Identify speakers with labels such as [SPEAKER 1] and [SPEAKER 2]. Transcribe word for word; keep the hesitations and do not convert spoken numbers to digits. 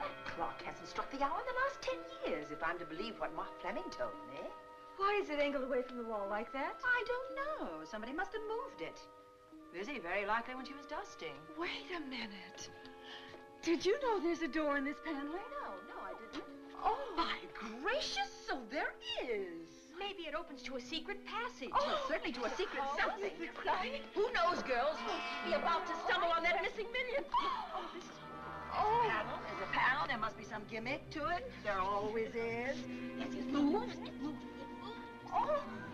[SPEAKER 1] That clock hasn't struck the hour in the last ten years, if I'm to believe what Mark Fleming told me.
[SPEAKER 2] Why is it angled away from the wall like that?
[SPEAKER 1] I don't know. Somebody must have moved it. Lizzie, very likely when she was dusting.
[SPEAKER 2] Wait a minute. Did you know there's a door in this paneling?
[SPEAKER 1] No, no, I didn't.
[SPEAKER 2] Oh, my gracious, so there is.
[SPEAKER 1] Maybe it opens to a secret passage.
[SPEAKER 2] Oh,
[SPEAKER 1] well, certainly to a secret
[SPEAKER 2] oh,
[SPEAKER 1] something.
[SPEAKER 2] is it quiet?
[SPEAKER 1] Who knows, girls? We'll be about to stumble on that missing million. Oh, this is...
[SPEAKER 2] Oh.
[SPEAKER 1] There's a panel. There's a panel. There must be some gimmick to it. There always is. Yes, it moves. It moves. It moves.
[SPEAKER 2] Oh.